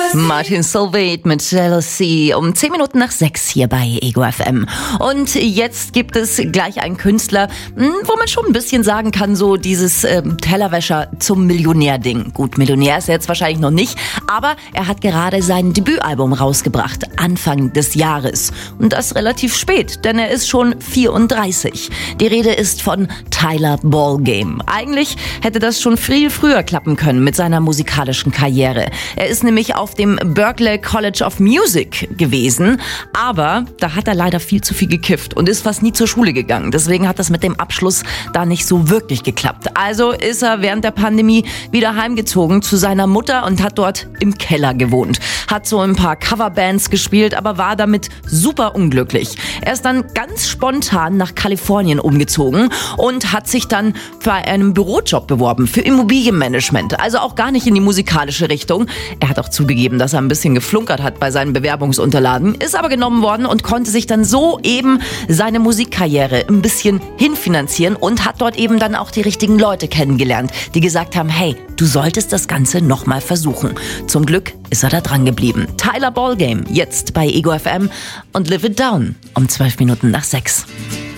Martin Solveig mit Jealousy um 10 Minuten nach 6 hier bei Ego FM. Und jetzt gibt es gleich einen Künstler, wo man schon ein bisschen sagen kann, so dieses Tellerwäscher zum Millionär-Ding. Gut, Millionär ist er jetzt wahrscheinlich noch nicht, aber er hat gerade sein Debütalbum rausgebracht, Anfang des Jahres. Und das relativ spät, denn er ist schon 34. Die Rede ist von Tyler Ballgame. Eigentlich hätte das schon viel früher klappen können mit seiner musikalischen Karriere. Er ist nämlich auf dem Berklee College of Music gewesen, aber da hat er leider viel zu viel gekifft und ist fast nie zur Schule gegangen. Deswegen hat das mit dem Abschluss da nicht so wirklich geklappt. Also ist er während der Pandemie wieder heimgezogen zu seiner Mutter und hat dort im Keller gewohnt. Hat so ein paar Coverbands gespielt, aber war damit super unglücklich. Er ist dann ganz spontan nach Kalifornien umgezogen und hat sich dann für einen Bürojob beworben, für Immobilienmanagement. Also auch gar nicht in die musikalische Richtung. Er hat auch zugegeben, dass er ein bisschen geflunkert hat bei seinen Bewerbungsunterlagen, ist aber genommen worden und konnte sich dann so eben seine Musikkarriere ein bisschen hinfinanzieren und hat dort eben dann auch die richtigen Leute kennengelernt, die gesagt haben, hey, du solltest das Ganze nochmal versuchen. Zum Glück ist er da dran geblieben. Tyler Ballgame, jetzt bei Ego FM und Live It Down um 12 Minuten nach 6.